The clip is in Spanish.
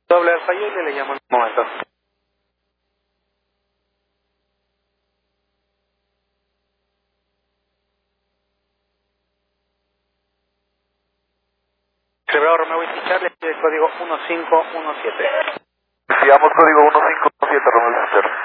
Doble Alfa y le llamo en un momento. Celebrado Romeo y Charlie, el código 1517. Sigamos código 1517, Romeo y Charlie.